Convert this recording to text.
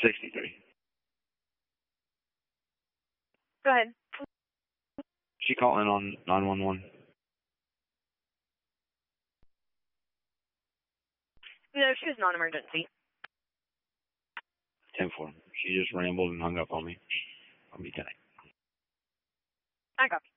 63. Go ahead. She called in on 911. No, she was non-emergency. 10-4. She just rambled and hung up on me. I'll be 10. I got you.